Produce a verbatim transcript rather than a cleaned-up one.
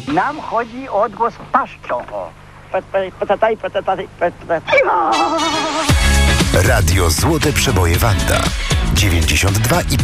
Nam chodzi o odgłos paszczą. Radio Złote Przeboje Wanda dziewięćdziesiąt dwa i